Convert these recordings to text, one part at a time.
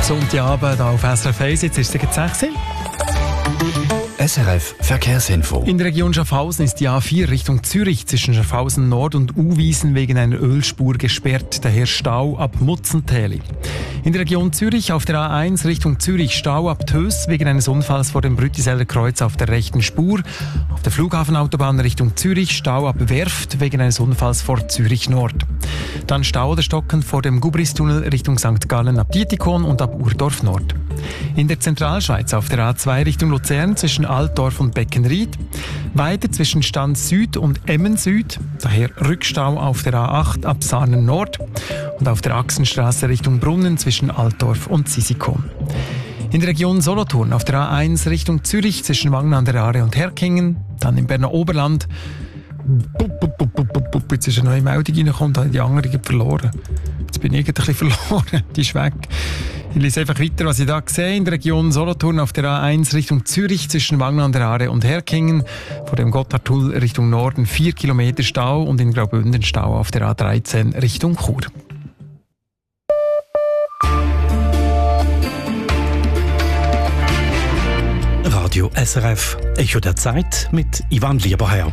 Sonntagabend auf SRF 1, jetzt ist es 6 Uhr. SRF Verkehrsinfo. In der Region Schaffhausen ist die A4 Richtung Zürich zwischen Schaffhausen Nord und Uwiesen wegen einer Ölspur gesperrt, daher Stau ab Mutzentäli. In der Region Zürich auf der A1 Richtung Zürich Stau ab Töss wegen eines Unfalls vor dem Brüttiseller Kreuz auf der rechten Spur. Auf der Flughafenautobahn Richtung Zürich Stau ab Werft wegen eines Unfalls vor Zürich Nord. Dann Stau oder Stocken vor dem Gubristunnel Richtung St. Gallen ab Dietikon und ab Urdorf Nord. In der Zentralschweiz auf der A2 Richtung Luzern zwischen Altdorf und Beckenried. Weiter zwischen Stand Süd und Emmen Süd, daher Rückstau auf der A8 ab Sarnen Nord. Und auf der Achsenstraße Richtung Brunnen zwischen Altdorf und Sisikon. In der Region Solothurn auf der A1 Richtung Zürich zwischen Wangen an der Aare und Herkingen. Dann im Berner Oberland. Jetzt ist eine neue Meldung reingekommen, da habe ich die andere verloren. Jetzt bin ich ein bisschen verloren, die ist weg. Ich lese einfach weiter, was ich da sehe. In der Region Solothurn auf der A1 Richtung Zürich zwischen Wangen an der Aare und Herkingen. Vor dem Gotthardtunnel Richtung Norden 4 Kilometer Stau und in Graubünden Stau auf der A13 Richtung Chur. Radio SRF, Echo der Zeit mit Ivan Lieberherr.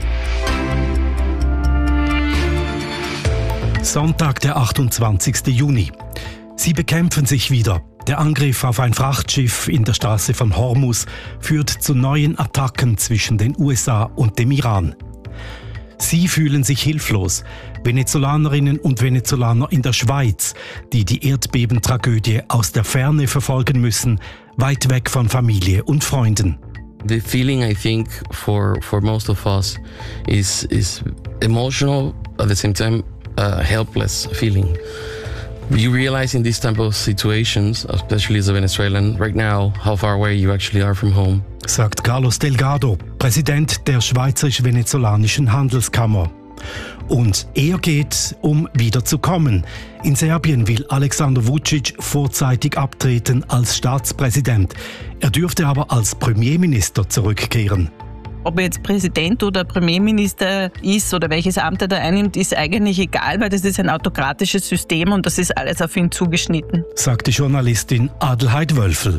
Sonntag, der 28. Juni. Sie bekämpfen sich wieder. Der Angriff auf ein Frachtschiff in der Straße von Hormuz führt zu neuen Attacken zwischen den USA und dem Iran. Sie fühlen sich hilflos. Venezolanerinnen und Venezolaner in der Schweiz, die die Erdbebentragödie aus der Ferne verfolgen müssen, weit weg von Familie und Freunden. The feeling, I think, for most of us is emotional, at the same time helpless feeling. You realize in these type of situations, especially as a Venezuelan, right now, how far away you actually are from home. Sagt Carlos Delgado, Präsident der Schweizerisch-Venezolanischen Handelskammer. Und er geht, um wiederzukommen. In Serbien will Alexander Vučić vorzeitig abtreten als Staatspräsident. Er dürfte aber als Premierminister zurückkehren. Ob er jetzt Präsident oder Premierminister ist oder welches Amt er da einnimmt, ist eigentlich egal, weil das ist ein autokratisches System und das ist alles auf ihn zugeschnitten. Sagt die Journalistin Adelheid Wölfel.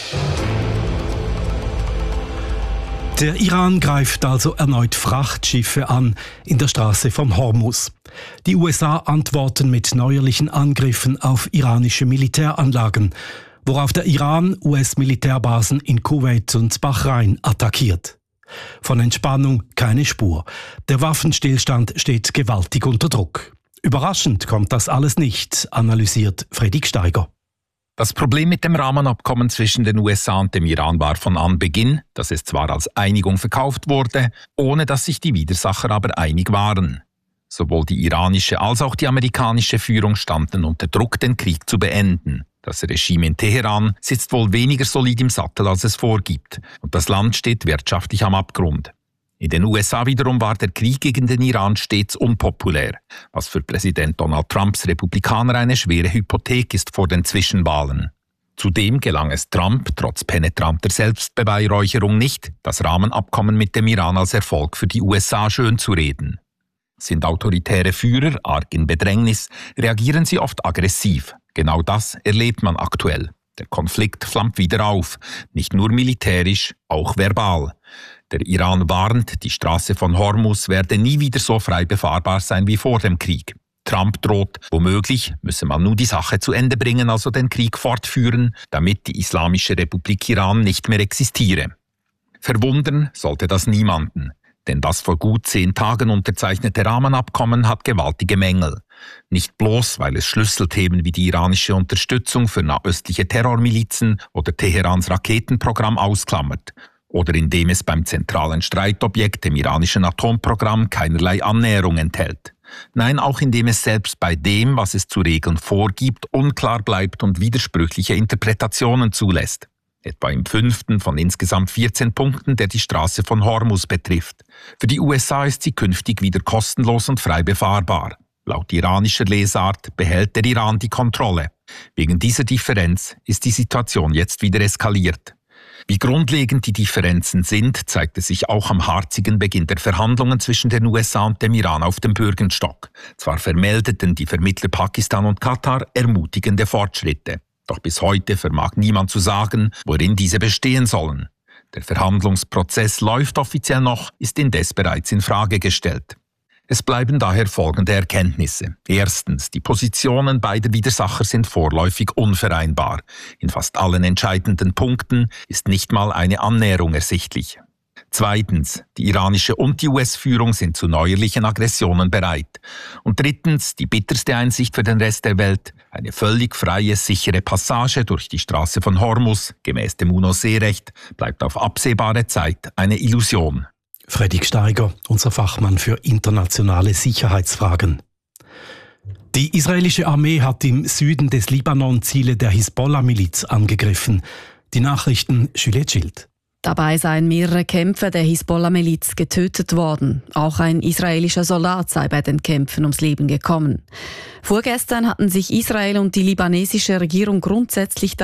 Der Iran greift also erneut Frachtschiffe an in der Straße von Hormuz. Die USA antworten mit neuerlichen Angriffen auf iranische Militäranlagen, worauf der Iran US-Militärbasen in Kuwait und Bahrain attackiert. Von Entspannung keine Spur. Der Waffenstillstand steht gewaltig unter Druck. Überraschend kommt das alles nicht, analysiert Fredrik Steiger. Das Problem mit dem Rahmenabkommen zwischen den USA und dem Iran war von Anbeginn, dass es zwar als Einigung verkauft wurde, ohne dass sich die Widersacher aber einig waren. Sowohl die iranische als auch die amerikanische Führung standen unter Druck, den Krieg zu beenden. Das Regime in Teheran sitzt wohl weniger solid im Sattel, als es vorgibt, und das Land steht wirtschaftlich am Abgrund. In den USA wiederum war der Krieg gegen den Iran stets unpopulär, was für Präsident Donald Trumps Republikaner eine schwere Hypothek ist vor den Zwischenwahlen. Zudem gelang es Trump trotz penetranter Selbstbeweihräucherung nicht, das Rahmenabkommen mit dem Iran als Erfolg für die USA schönzureden. Sind autoritäre Führer arg in Bedrängnis, reagieren sie oft aggressiv. Genau das erlebt man aktuell. Der Konflikt flammt wieder auf, nicht nur militärisch, auch verbal. Der Iran warnt, die Straße von Hormuz werde nie wieder so frei befahrbar sein wie vor dem Krieg. Trump droht, womöglich müsse man nun die Sache zu Ende bringen, also den Krieg fortführen, damit die Islamische Republik Iran nicht mehr existiere. Verwundern sollte das niemanden. Denn das vor gut 10 Tagen unterzeichnete Rahmenabkommen hat gewaltige Mängel. Nicht bloß, weil es Schlüsselthemen wie die iranische Unterstützung für nahöstliche Terrormilizen oder Teherans Raketenprogramm ausklammert, oder indem es beim zentralen Streitobjekt, dem iranischen Atomprogramm, keinerlei Annäherung enthält. Nein, auch indem es selbst bei dem, was es zu regeln vorgibt, unklar bleibt und widersprüchliche Interpretationen zulässt. Etwa im 5. von insgesamt 14 Punkten, der die Straße von Hormuz betrifft. Für die USA ist sie künftig wieder kostenlos und frei befahrbar. Laut iranischer Lesart behält der Iran die Kontrolle. Wegen dieser Differenz ist die Situation jetzt wieder eskaliert. Wie grundlegend die Differenzen sind, zeigte sich auch am harzigen Beginn der Verhandlungen zwischen den USA und dem Iran auf dem Bürgenstock. Zwar vermeldeten die Vermittler Pakistan und Katar ermutigende Fortschritte. Doch bis heute vermag niemand zu sagen, worin diese bestehen sollen. Der Verhandlungsprozess läuft offiziell noch, ist indes bereits in Frage gestellt. Es bleiben daher folgende Erkenntnisse. Erstens, die Positionen beider Widersacher sind vorläufig unvereinbar. In fast allen entscheidenden Punkten ist nicht mal eine Annäherung ersichtlich. Zweitens, die iranische und die US-Führung sind zu neuerlichen Aggressionen bereit. Und drittens, die bitterste Einsicht für den Rest der Welt, eine völlig freie, sichere Passage durch die Straße von Hormuz, gemäß dem UNO-Seerecht, bleibt auf absehbare Zeit eine Illusion. Fredrik Steiger, unser Fachmann für internationale Sicherheitsfragen. Die israelische Armee hat im Süden des Libanon Ziele der Hisbollah-Miliz angegriffen. Die Nachrichten Juliette Schild. Dabei seien mehrere Kämpfer der Hisbollah-Miliz getötet worden. Auch ein israelischer Soldat sei bei den Kämpfen ums Leben gekommen. Vorgestern hatten sich Israel und die libanesische Regierung grundsätzlich